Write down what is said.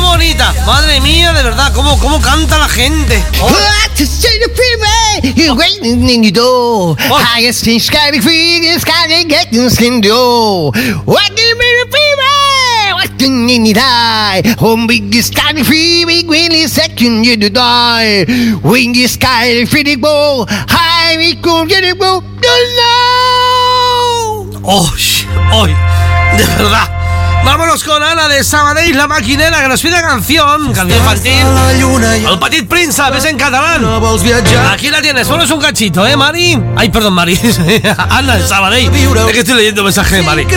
bonita! Madre mía, de verdad, cómo canta la gente. Oh. ¡Hoy! De verdad. Vámonos con Ana de Sabadell, la maquinera, que nos pide canción infantil. El Petit Príncipe, es en catalán. Aquí la tienes, solo es un cachito, Mari. Ay, perdón, Mari. Ana de Sabadell. Es que estoy leyendo mensaje de Mari.